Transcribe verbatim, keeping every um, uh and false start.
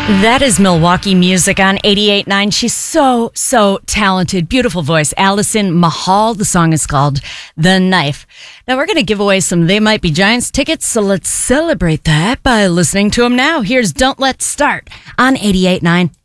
That is Milwaukee music on eighty-eight point nine. She's so, so talented. Beautiful voice. Allison Mahal. The song is called The Knife. Now, we're going to give away some They Might Be Giants tickets, so let's celebrate that by listening to them now. Here's Don't Let's Start on eighty-eight point nine.